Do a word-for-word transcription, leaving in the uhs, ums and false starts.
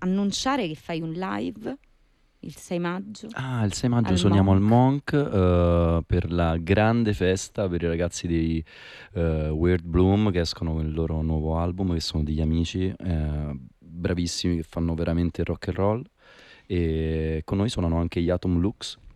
annunciare che fai un live il sei maggio Ah, il sei maggio al suoniamo al Monk. Monk eh, per la grande festa per i ragazzi dei eh, Weird Bloom che escono con il loro nuovo album, che sono degli amici eh, bravissimi che fanno veramente rock and roll. E con noi suonano anche gli Atom Lux,